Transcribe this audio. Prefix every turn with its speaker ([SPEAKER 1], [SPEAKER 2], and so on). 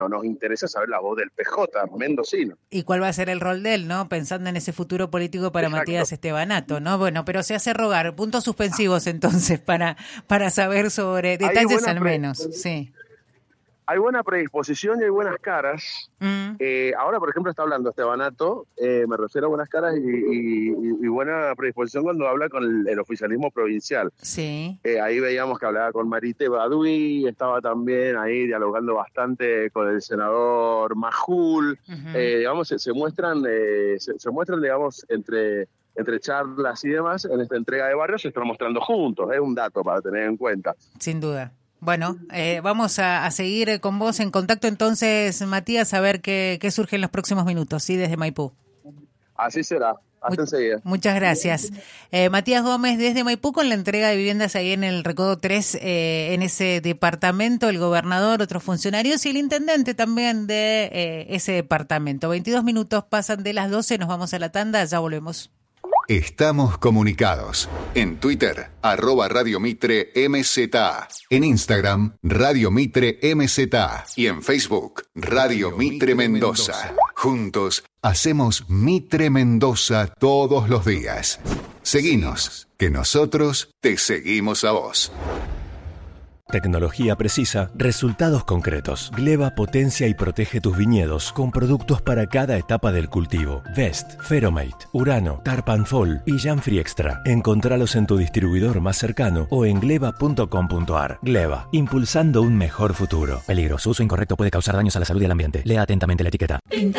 [SPEAKER 1] nos interesa saber la voz del PJ mendocino.
[SPEAKER 2] ¿Y cuál va a ser el rol de él, no? Pensando en ese futuro político para
[SPEAKER 1] Exacto.
[SPEAKER 2] Matías Estebanato, ¿no? Bueno, pero se hace rogar. Puntos suspensivos entonces para saber sobre detalles al menos. Sí.
[SPEAKER 1] Hay buena predisposición y hay buenas caras. Ahora, por ejemplo, está hablando Estebanato, me refiero a buenas caras y buena predisposición cuando habla con el oficialismo provincial.
[SPEAKER 2] Sí.
[SPEAKER 1] Ahí veíamos que hablaba con Marité Baduy, estaba también ahí dialogando bastante con el senador Majul. Digamos, se muestran, digamos, entre charlas y demás, en esta entrega de barrios se están mostrando juntos. Es un dato para tener en cuenta.
[SPEAKER 2] Sin duda. Bueno, vamos a seguir con vos en contacto entonces, Matías, a ver qué surge en los próximos minutos, ¿sí? Desde Maipú.
[SPEAKER 1] Así será. Hasta enseguida.
[SPEAKER 2] Muchas gracias. Matías Gómez desde Maipú con la entrega de viviendas ahí en el Recodo 3, en ese departamento, el gobernador, otros funcionarios y el intendente también de ese departamento. 22 minutos pasan de las 12, nos vamos a la tanda, ya volvemos.
[SPEAKER 3] Estamos comunicados. En Twitter, @Radio Mitre MZA. En Instagram, Radio Mitre MZA. Y en Facebook, Radio Mitre Mendoza. Juntos, hacemos Mitre Mendoza todos los días. Seguinos, que nosotros te seguimos a vos.
[SPEAKER 4] Tecnología precisa, resultados concretos. Gleba potencia y protege tus viñedos con productos para cada etapa del cultivo. Vest, Feromate, Urano, Tarpanfol y Janfree Extra. Encontralos en tu distribuidor más cercano o en gleba.com.ar. Gleba, impulsando un mejor futuro. Peligro, su uso incorrecto puede causar daños a la salud y al ambiente. Lea atentamente la etiqueta.